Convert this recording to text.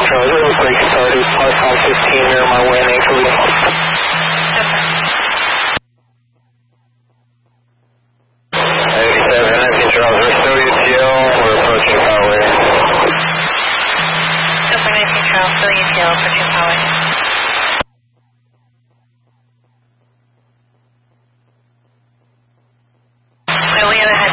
Control, it looks like it started plus on 15 near my way in April. We're still UTL, we're approaching Poway. Super 19 Charles, still UTL, approaching Poway. We had a